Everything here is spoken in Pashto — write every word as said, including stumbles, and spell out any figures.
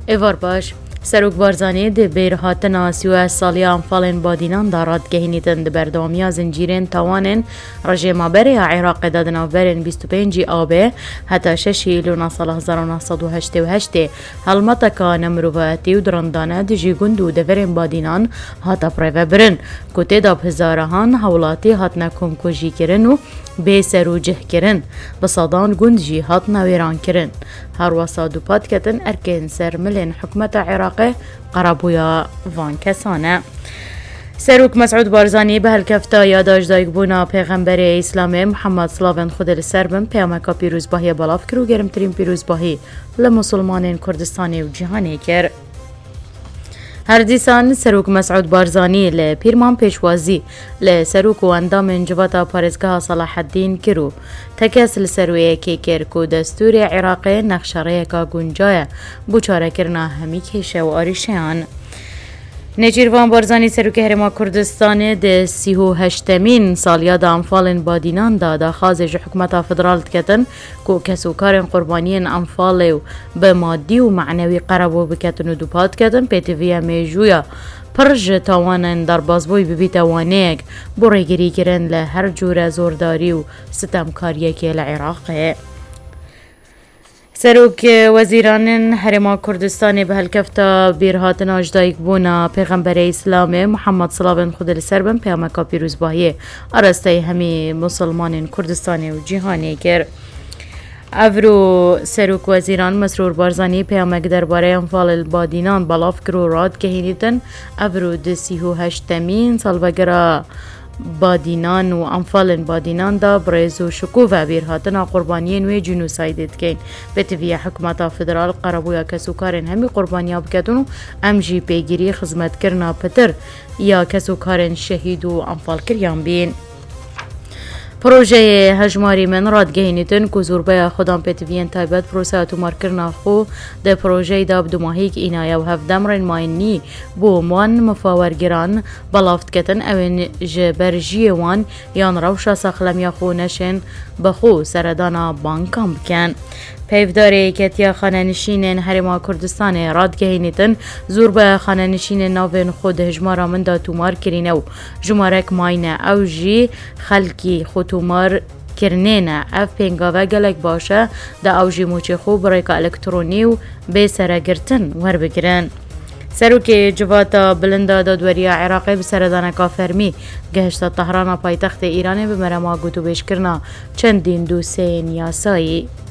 ایوار باش سروک بارزانی ده بیرهاتنا سیوه سالی انفالین بادینان دارد گهینیتن ده بردامیا زنجیرین توانن رژیم بری عراق دادن برین بیست و پنج آبه حتی شش ایلونا سال هزار و نهصد و هشتاد و هشت هلمتکا نمروواتی و درندانه ده جیگوندو ده برین بادینان هاتا پریوه برن کتی داب هزارهان حولاتی هاتنا کنکوژی کرن و بی سرو جه کرن بصادان گوند جی هاتنا ویران کرن هر وصادو پاد کتن ارکن سر ملین حکمت عراق قرابویا وان کسانه. سروک مسعود بارزانی به هلکفتا یاداش دایگ بونا پیغمبر اسلام محمد صلاوان خود لسربن پیامکا پیروزباهی بلاف کرو گرمترین پیروزباهی لمسلمانین کردستانی و جهانی کر. هر دیسان سروک مسعود بارزانی لپیرمان پیشوازی لسروک و اندام جواتا پارزگاه صلاح الدین کرو تکس لسرویه که کرکو دستور عراق نقشاره که گنجای بوچاره کرنا همی کشه و آریشیان. نجیروان بارزانی سروک هرما کردستان ده سی و هشتمین سالیاد انفال بادینان دا دا خازج حکمت فدرال کتن کو کسوکار قربانین انفال به مادی و معنوی قربو بکتن و دوپات کتن پیتویا میجویا پرج توانن در بازبوی ببی توانیگ بوری گری کرن لهر جور زورداری و ستمکاریه که لعراقه. سروک وزیران هرما کردستان به هلکفتا بیرهاتن آجدایک بونا پیغمبر اسلام محمد صلاوان خود لسربن پیامکا پیروزباهی ارسته همی مسلمان کردستانی و جهانی کر. افرو سروک وزیران مسرور بارزانی پیامک درباره انفال البادینان بلاف کرو راد که هینیتن افرو دسی و هشتمین سالوگرا بادینان و انفال بادینان دا برز و شکوه و بیرهاتنا قربانیین و جنوسایدت کن به توی حکمت فدرال قربویا کسوکارن همی قربانیا بکتون و امجی پیگیری خدمت کرنا پتر یا کسوکارن شهید و انفال کریان بین. پروژه هجماری من راد گهینیتن که زوربای خودم پیتوین تایبت پروسه تومار کرنا خو ده پروژه داب دو ماهیک اینایه و هفدم رین ماینی بو موان مفاورگران بلافت کتن اوین جبرجی وان یان روشا ساخلم خو نشن بخو سردانا بانکام بکن. پیفداری کتیا خانه‌نشینین هرما کردستان راد گهینیتن زوربای خانه‌نشین ناوین خود هجمارا من دا تومار کرینه و جمارک ماینه او جی خلکی خودتومار کرنینه اف پینگاوه گلک باشه دا او جی موچی خوب ریکا الکترونی و بی سرگرتن ور بگرن. سروک جواتا بلندا دادوری عراقی بسردان کافرمی گهشتا طهران پایتخت ایرانی به مرما گوتو بیش کرنا چندین دوسین یاسایی.